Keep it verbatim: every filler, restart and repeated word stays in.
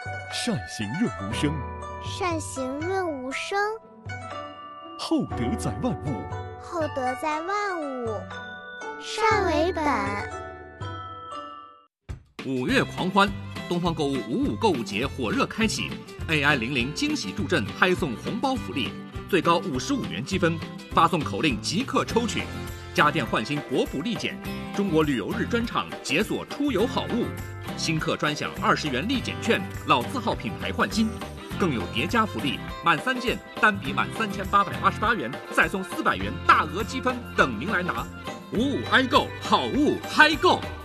善行润无声， 善行润无声， 厚德载万物， 厚德载万物，善为本。 五月狂欢，东方购物五五购物节火热开启 ，A I 零零惊喜助阵，嗨送红包福利，最高五十五元积分，发送口令即刻抽取。家电换新国补立减，中国旅游日专场解锁出游好物，新客专享二十元立减券，老字号品牌换新，更有叠加福利，满三件单笔满三千八百八十八元，再送四百元大额积分等您来拿。五五 i 购，好物嗨购。